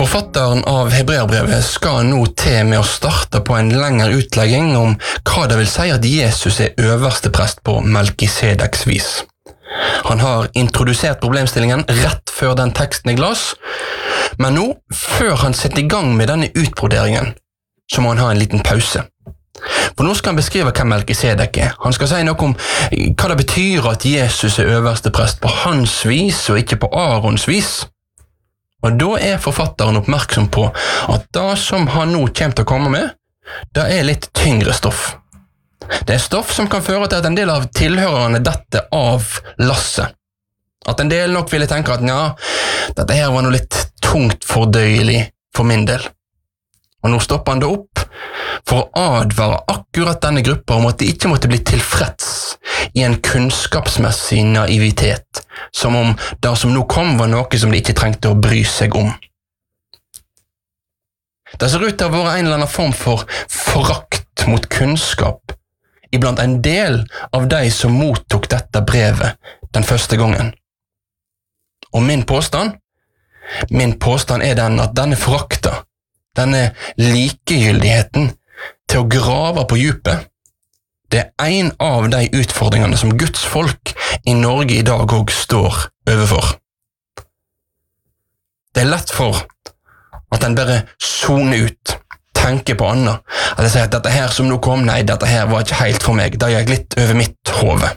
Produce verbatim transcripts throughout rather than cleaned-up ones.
Forfatteren av Hebreerbrevet skal nå til med å starte på en lengre utlegging om hva det vil si at Jesus er øverste prest på Melkisedeks vis. Han har introdusert problemstillingen rett før den teksten er glas, men nå, før han setter i gang med denne utbroderingen, så må han ha en liten pause. For nå skal han beskrive hvem Melkisedek er. Han skal si noe om hva det betyr at Jesus er øverste prest på hans vis og ikke på Arons vis. Og da er forfatteren oppmerksom på at det som han nå kommer til å komme med, det er litt tyngre stoff. Det er stoff som kan føre til at en del av tilhørerne detter av lasset. At en del nok ville tenke at ja, dette her var noe litt tungt fordøyelig for min del. Og nå stopper han det opp for å advare akkurat denne gruppa om at de ikke måtte bli tilfreds i en kunnskapsmessig naivitet, som om det som nå kom var noe som de ikke trengte å bry seg om. Det ser ut til å være en eller annen form for forakt mot kunnskap iblant en del av de som mottok dette brevet den første gangen. Og min påstand, min påstand er den at denne forakta, denne likegyldigheten til å grave på djupet, det er en av de utfordringene som Guds folk i Norge i dag også står overfor. Det er lett for at en bare zoner ut, tenker på annet, eller sier at dette her som nå kom, nei, dette her var ikke helt for meg, det gikk litt over mitt hode.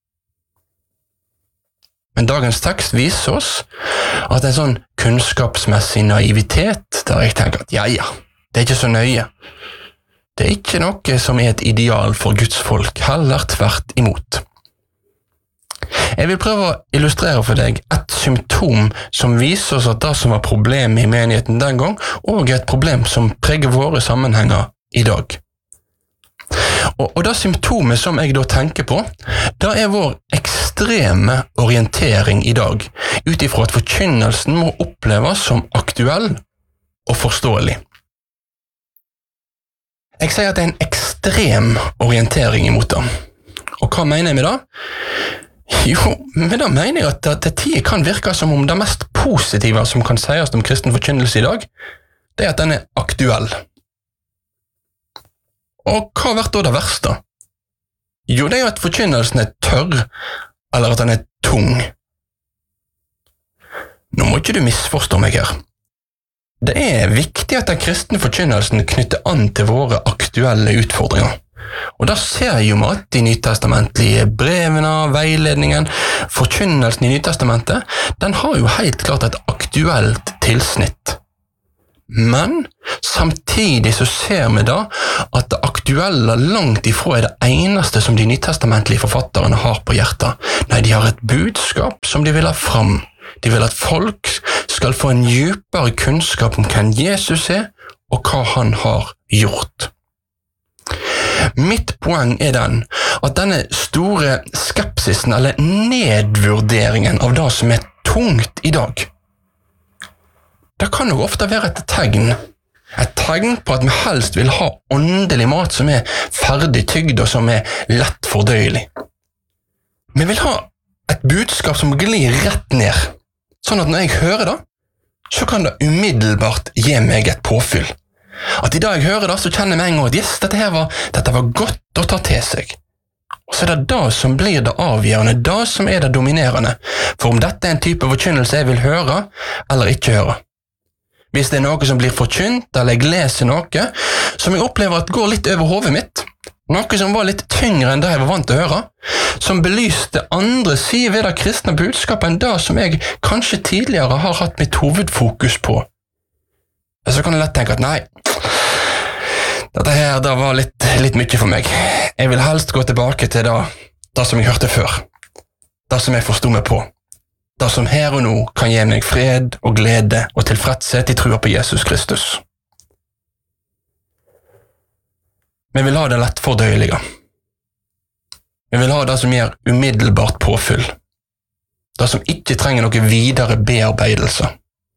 Men dagens tekst viser oss at en sånn kunnskapsmessig naivitet, der jeg tenker at ja, ja, det er ikke så nøye. Det er ikke noe som er et ideal for Guds folk, heller tvert imot. Jeg vil prøve å illustrere for deg et symptom som viser oss at det som var problemet i menigheten den gang, og er et problem som preger våre sammenhenger i dag. Og, og det symptomet som jeg da tenker på, det er vår ekstreme orientering i dag, ut ifra at forkynnelsen må oppleves som aktuell og forståelig. Jeg sier at det er en ekstrem orientering imot det. Og hva mener jeg med det? Jo, med det mener jeg at det til tider kan virke som om det mest positive som kan sies om kristen forkynnelse i dag, det er at den er aktuell. Og hva har vært da det verste? Jo, det er jo at forkynnelsen er tørr, eller at den er tung. Nå må ikke du misforstå meg her. Det er viktig at den kristne forkynnelsen knytter an til våre aktuelle utfordringer. Og da ser jo vi at de nytestamentlige brevene, veiledningen, forkynnelsen i Nytestamentet, den har jo helt klart et aktuelt tilsnitt. Men samtidig så ser vi da at det aktuelle langt ifra er det eneste som de nytestamentlige forfatterne har på hjertet. Nei, de har et budskap som de vil ha fram. De vil at folk skal få en djupere kunnskap om hvem Jesus er, og hva han har gjort. Mitt poeng er den at denne store skepsisen, eller nedvurderingen av det som er tungt i dag, det kan jo ofte være et tegn, et tegn på at vi helst vil ha åndelig mat som er ferdig tygd og som er lett fordøyelig. Vi vil ha et budskap som glir rett ned, sånn at når jeg hører det, så kan det umiddelbart gi meg et påfyll. At i dag jeg hører det, så kjenner jeg meg en gang at yes, dette her var, dette var godt å ta til seg. Og så er det det som blir det avgjørende, det som er det dominerende, for om dette er en type forkynnelse jeg vil høre eller ikke høre. Hvis det er noe som blir forkynt, eller jeg leser noe, som jeg opplever at går litt over hodet mitt, noe som var litt tyngre enn det jeg var vant til å høre, som belyste andre sider ved det kristne budskapet enn det som jeg kanskje tidligere har hatt mitt hovedfokus på. Så kan jeg lett tenke at nei, dette her det var litt, litt mye for meg. Jeg vil helst gå tilbake til det, det som jeg hørte før, det som jeg forstod meg på. Det som her og nå kan gi meg fred og glede og tilfredshet i trua på Jesus Kristus. Vi vil ha det lett fordøyelige. Vi vil ha det som gir umiddelbart påfyll. Det som ikke trenger noe videre bearbeidelse.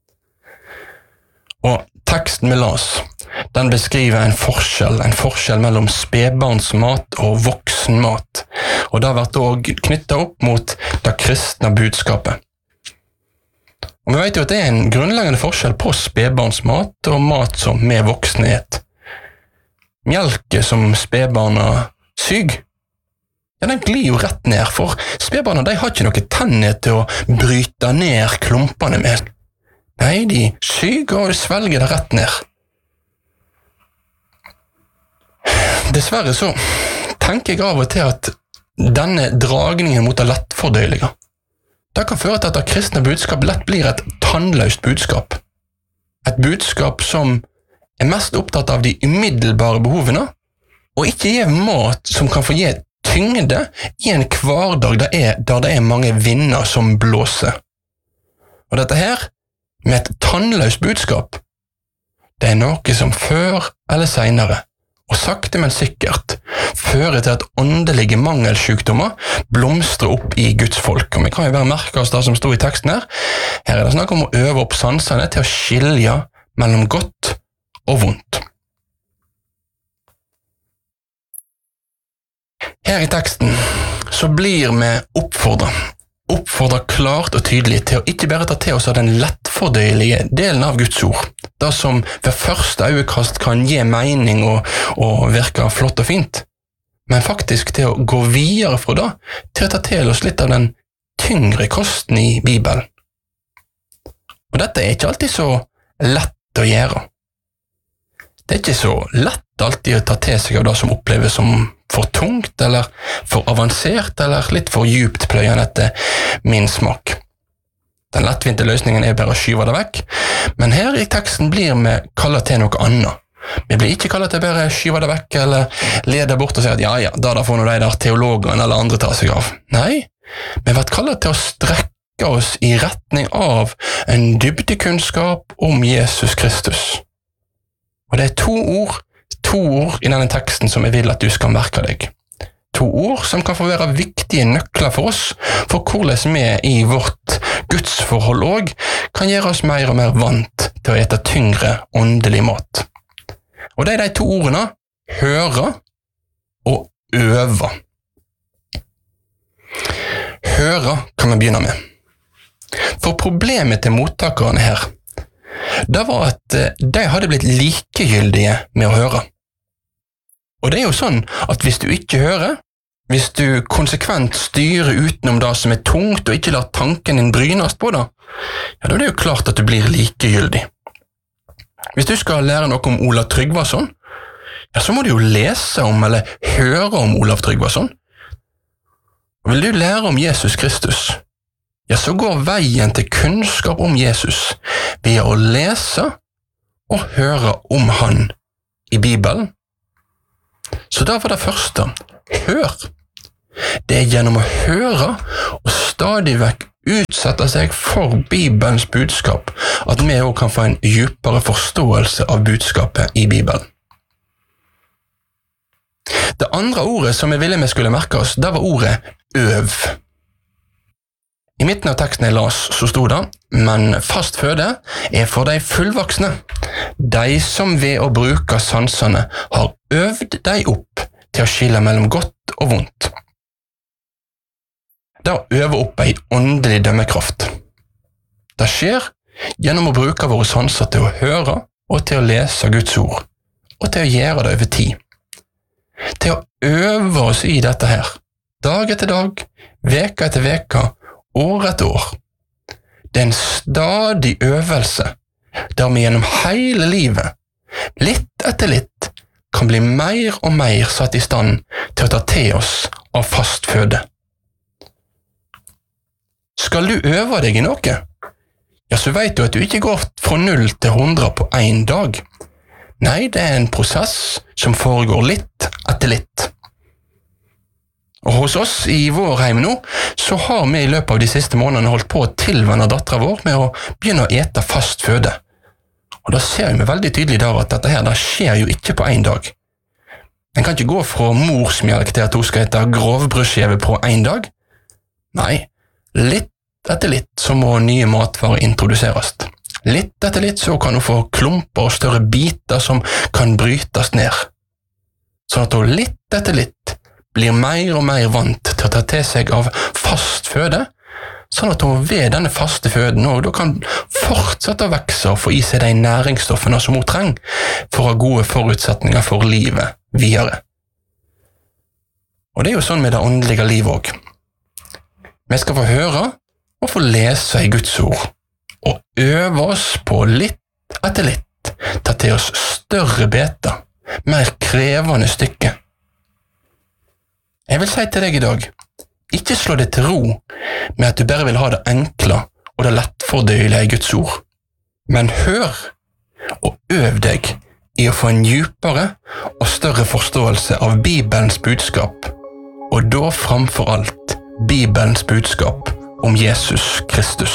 Og teksten vi las, den beskriver en forskjell, en forskjell mellom spedbarnsmat og voksenmat. Og det har vært også knyttet opp mot det kristne budskapet. Og vi vet jo at det er en grunnleggende forskjell på spedbarnsmat og mat som med voksne et. Mjelke som spedbarna syg, ja, den glir jo rett ned, for spedbarna de har ikke noe tenner til å bryte ned klumpene med. Nei, de syg og svelger det rett ned. Dessverre så tenker jeg av og til at denne dragningen mot det lettfordøyelige, det kan føre til at det kristne budskap lett blir et tannløst budskap. Et budskap som er mest opptatt av de umiddelbare behovene, og ikke gir mat som kan få gi tyngde i en hverdag der, er, der det er mange vinder som blåser. Og dette her, med et tannløst budskap, det er noe som før eller senere, og sakte, men sikkert, fører til at åndelige mangelsykdommer blomstrer opp i Guds folk. Og vi kan jo bare merke oss det som stod i teksten her. Her er det snakk om å øve opp sansene til å skilje mellom godt og vondt. Her i teksten så blir vi oppfordret, oppfordret klart og tydelig til å ikke bare ta til oss av den lettfordøyelige delen av Guds ord, det som ved første øyekast kan gi mening og, og virke flott og fint, men faktisk til å gå videre fra det, til å ta til oss litt av den tyngre kosten i Bibelen. Og dette er ikke alltid så lett å gjøre. Det er ikke så lett alltid å ta til seg av det som oppleves som for tungt, eller for avansert, eller litt for djupt pløyende etter min smak. Den lettvinte løsningen er bare å skyve det vekk, men her i teksten blir vi kallet til noe annet. Vi blir ikke kallet til bare å skyve det vekk, eller lede bort og si at ja, ja, da da får nå de der teologene eller andre ta seg av. Nei, vi blir kallet til å strekke oss i retning av en dybdekunnskap om Jesus Kristus. Og det er to ord, to ord i denne teksten som jeg vil at du skal merke deg. To ord som kan få være viktige nøkler for oss, for hvordan vi i vårt gudsforhold også kan gjøre oss mer og mer vant til å ete tyngre åndelig mat. Og det er de to ordene, høre og øve. Høre kan vi begynne med. For problemet til mottakerne her, det var at de hadde blitt likegyldige med å høre. Og det er jo sånn at hvis du ikke hører, hvis du konsekvent styrer utenom det som er tungt og ikke lar tanken din brynes på det, ja, da er det jo klart at du blir likegyldig. Hvis du skal lære noe om Olav Tryggvason, ja, så må du jo lese om eller høre om Olav Tryggvason. Og vil du lære om Jesus Kristus, ja, så går veien til kunnskap om Jesus ved å lese og høre om han i Bibelen. Så da var det første, hør. Det er gjennom å høre og stadig vekk utsette seg for Bibelens budskap at vi også kan få en dypere forståelse av budskapet i Bibelen. Det andre ordet som jeg ville vi skulle merke oss, det var ordet øv. I midten av teksten jeg las, så stod det, men fast føde er for de fullvoksne, de som ved å bruke sansene har øvd de opp til å skille mellom godt og vondt. Det å øve opp ei åndelig dømmekraft. Det skjer gjennom å bruke våre sanser til å høre og til å lese Guds ord, og til å gjøre det over tid. Til å øve oss i dette her, dag etter dag, veka etter veka, år etter år. Det er en stadig øvelse, der vi gjennom hele livet, litt etter litt, kan bli mer og mer satt i stand til å ta til oss av fast føde. Skal du øve deg i noe? Ja, så vet du at du ikke går fra null til hundre på en dag. Nei, det er en prosess som foregår litt etter litt. Og hos oss i vår heim nå, så har vi i løpet av de siste månedene holdt på å tilvenne datteren vår med å begynne å ete fast føde. Og da ser vi veldig tydelig der at dette her, det skjer jo ikke på en dag. En kan ikke gå fra morsmjelk til at hun skal ete grovbrødskive på en dag. Nei, litt etter litt så må nye matvarer introduseres. Litt etter litt så kan hun få klumper og større biter som kan brytes ned. Sånn at hun litt etter litt blir mer og mer vant til å ta til seg av fast føde, sånn at hun ved denne faste føden og da kan fortsette å vekse og få i seg de næringsstoffene som hun trenger for å ha gode forutsetninger for livet videre. Og det er jo sånn med det åndelige livet også. Vi skal få høre og få lese i Guds ord, og øve oss på litt etter litt, ta til oss større beter, mer krevende stykker. Jeg vil si til deg i dag, ikke slå deg til ro med at du bare vil ha det enkle og det lettfordøyelige i Guds ord, men hør og øv deg i å få en djupere og større forståelse av Bibelens budskap, og da framfor alt Bibelens budskap om Jesus Kristus.